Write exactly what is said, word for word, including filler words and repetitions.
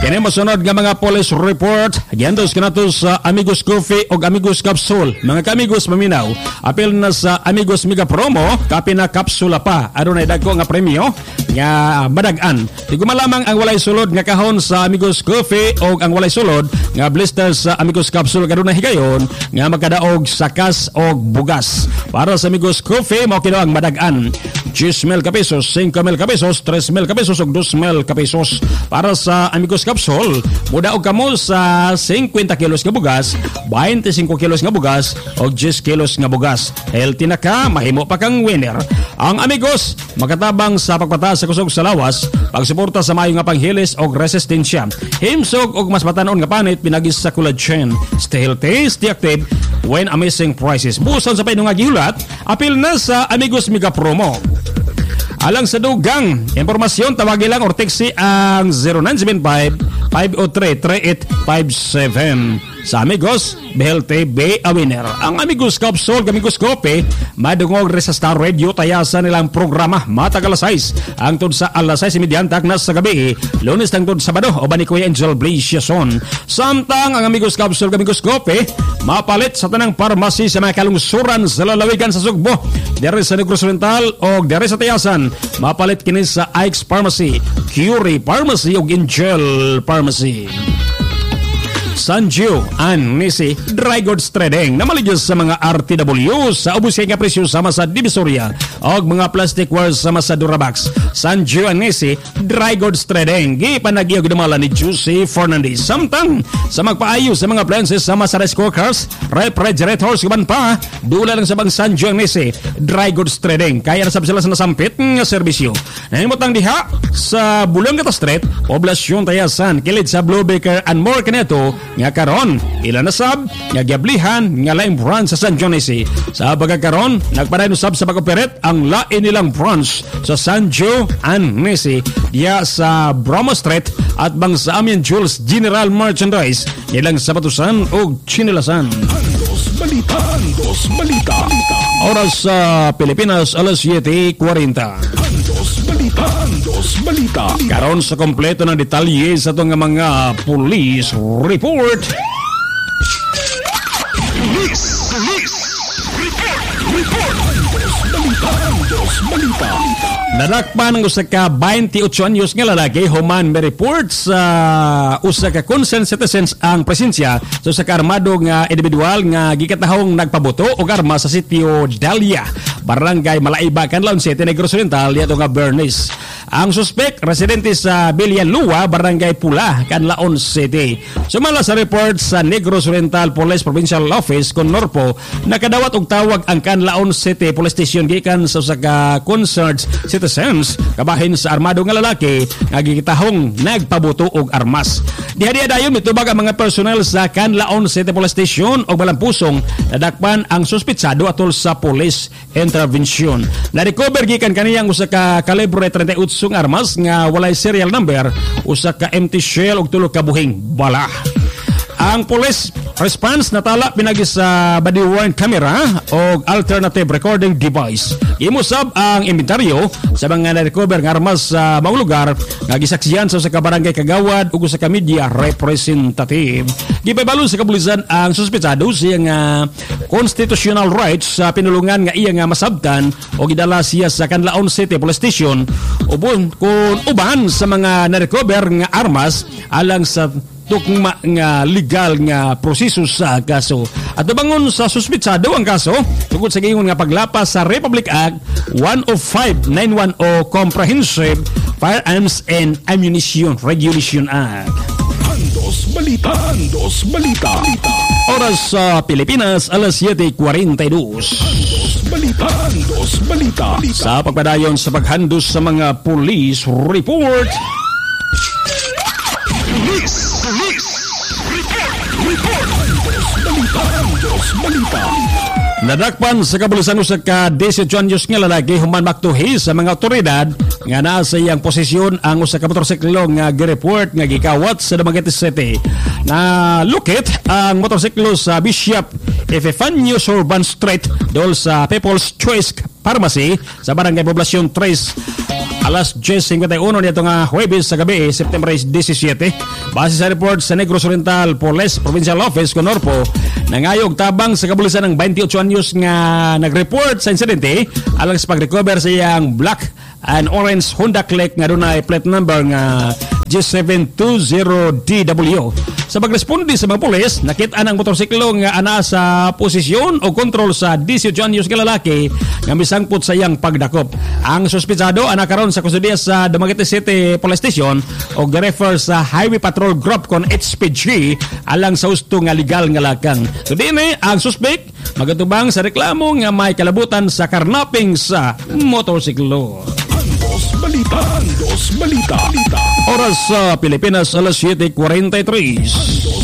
Kini masunod nga mga police report giandos kanato sa Amigos Coffee o Amigos Capsule. Mga kamigos maminaw, apil na sa Amigos Mega Promo, kapi na kapsula pa. Adunay dagko nga premyo nga badag-an. Di ko malamang ang walay sulod nga kahon sa Amigos Coffee o ang walay sulod nga blister sa Amigos Capsule kaduna higayon nga magkadaog sakas o bugas. Para sa Amigos Coffee mao kino ang badag-an. ten mil ka pesos, five mil ka pesos, three mil ka pesos ug two mil ka pesos. Para sa Amigos Capsule, muda og kamo sa fifty kilos nga bugas, twenty-five kilos nga bugas ug ten kilos nga bugas. Healthy na ka, mahimo pa kang winner. Ang Amigos makatabang sa pagpataas sa kusog sa lawas, pagsuporta sa mayo nga panghilis og resistensya. Himsog og mas matanon nga panit pinagis sa collagen. Stay healthy, stay active when amazing prices. Buson sa painong nga gihulat, apil na sa Amigos Mega Promo. Alang sa dugang impormasyon, tawagin lang or text ang zero nine seven five, five oh three, three eight five seven. Sa Amigos, Behelte Bay a winner. Ang Amigos Capsule, Amigos Coffee, madungog rin sa Star Radio, tayasan nilang programa Matag alas sais. Ang tod sa alas sais imediantak na sa gabi, Lunes ng tod Sabado, o ba ni Kuya Angel Blaziason. Samtang ang Amigos Capsule, Amigos Coffee, mapalit sa tanang parmasi sa mga kalungsuran sa lalawigan sa Sugbo. Dere sa Negros Oriental o dere sa tayasan, mapalit kini sa Ike's Pharmacy, Curie Pharmacy o Angel Pharmacy. Sanjo and Nisi Dry Goods Trading na maligyan sa mga R T W sa ubos kay nga presyo sama sa Divisoria o mga plasticware sama sa Durabox. Sanjo and Nisi Dry Goods Trading gipanagiyog dumala ni Juicy Fernandez. Samtang sa magpaayo sa mga appliances sama sa rice cookers, refrigerators kuban pa dula lang sa bang Sanjo and Nisi Dry Goods Trading kaya nasab sila sa nasampit nga serbisyo. Nahimutang diha sa Bulong Gata Street, Poblasyon Tayasan, kilid sa Blue Baker and more kaneto nga karon ilan na sab nga giablihan nga laing branch sa San Dionisio. Sa pagkakaron nagpadayon sab sa pag-operate ang lain nilang branch sa Sanjo and Nisi diya sa Bromo Street at bang sa Amian Jules General Merchandise nilang sapatusan o chinilasan. Andos Balita, Andos Balita. Oras sa Pilipinas alas siete forty. Andos Balita, Andos Balita. Karon sa kompleto ng detalye sa itong mga police report. Police, police, report, report. Andos Balita, Andos Balita. Nadakpan ng usa ka twenty-eight anyos nga lalaki human may report sa usa ka concerned citizens ang presensya sa usa ka armado nga individual nga gikatahong nagpaboto og arma sa sitio Dalia, Barangay Malaiba, Canlaon City, Negros Oriental, yato nga Bernice. Ang suspect residente sa Villanueva, Barangay Pula, Canlaon City. Sumala sa report sa Negros Oriental Police Provincial Office kon Norpo, nakadawat og tawag ang Canlaon City Police Station gikan sa usa ka concerned citizens kabahin sa armado nga lalaki nga gikitahong nagpabuto og armas. Diha-diha dayon mitubag ang mga personnel sa Canlaon City Police Station og Malampusong nadakpan ang suspitsado atol sa police intervention. Na-recover gikan kaniyang usa ka kalibre thirty-eight nga armas nga walay serial number, usa ka empty shell ug tulo ka buhing bala. Ang police response natala pinagi sa body worn camera o alternative recording device. Imusab ang inventaryo sa mga na-recover nga armas sa mga lugar nga gisaksihan sa usa ka barangay kagawad ug usa ka media representative. Gipabalo sa kapulisan ang suspetsado siya nga constitutional rights sa pinulungan nga iya nga masabtan o gidala siya sa Canlaon City Police Station ubon kun uban sa mga na-recover nga armas alang sa tukma nga legal nga proseso sa kaso. At bangon sa suspitsado ang kaso tungkol sa gingon nga paglapas sa Republic Act one oh five nine one oh Comprehensive Firearms and Ammunition Regulation Act. Andos Balita, Andos Balita. Oras sa Pilipinas alas siete forty-two. Andos Balita, Andos Balita. Sa pagpadayon sa paghandos sa mga police report. Police, police, report, report. Andos Balita, Andos Balita. Nadakpan sa kapulisan usa ka eighteen anyos nga lalaki human maktuhi sa mga otoridad nga naa sa iyang posisyon ang usa ka motorsiklo nga gireport nga gikawat sa Dumaguete City. Na lukit ang motorsiklo sa Bishop Epifanio Urban Street dol sa People's Choice Pharmacy sa Barangay Poblasyon three alas ten fifty-one nito nga Huwebes sa gabi, September seventeen. Base sa report sa Negros Oriental Police Provincial Office con Norpo, nangayog tabang sa kabulisan ng twenty-eight anyos nga nag-report sa insidente alang sa pag-recover sa iyang black and orange Honda Click nga dunay plate number nga G seven twenty D W. Sa pagresponde sa mga pulis, nakita ang motorsiklo nga ana sa posisyon o kontrol sa eighteen anyos nga lalaki nga misangpot sa iyang pagdakop. Ang suspitsado ana karon sa kustodiya sa Dumaguete City Police Station o gi-refer sa Highway Patrol Group kon H P G alang sa husto nga legal nga lakang. So dinhi ang suspect magatubang sa reklamo nga may kalabutan sa karnaping sa motorsiklo. Andos Balita. Andos Balita. Oras sa Pilipinas, alas seven forty-three. Andos